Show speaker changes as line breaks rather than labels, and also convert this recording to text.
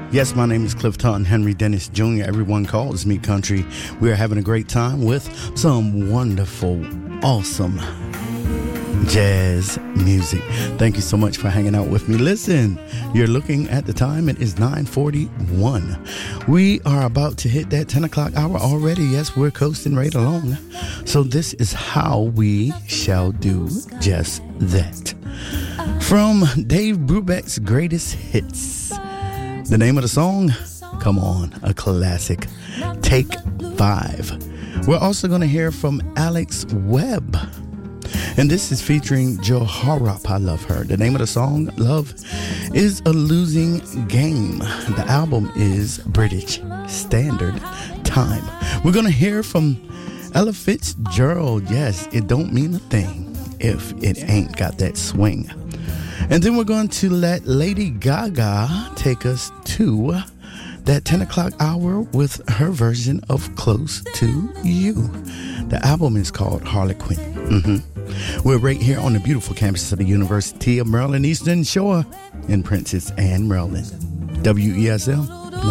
Yes, my name is Clifton Henry Dennis Jr. Everyone calls me Country. We are having a great time with some wonderful, awesome jazz music. Thank you so much for hanging out with me. Listen, you're looking at the time. It is 9:41. We are about to hit that 10 o'clock hour already. Yes, we're coasting right along. So this is how we shall do just that. From Dave Brubeck's Greatest Hits. The name of the song, come on, a classic, Take 5. We're also going to hear from Alex Webb. And this is featuring Jo Harrop. I love her. The name of the song, Love is a Losing Game. The album is British Standard Time. We're going to hear from Ella Fitzgerald. Yes, it don't mean a thing if it ain't got that swing. And then we're going to let Lady Gaga take us to that 10 o'clock hour with her version of Close to You. The album is called Harlequin. We're right here on the beautiful campus of the University of Maryland Eastern Shore in Princess Anne, Maryland. WESM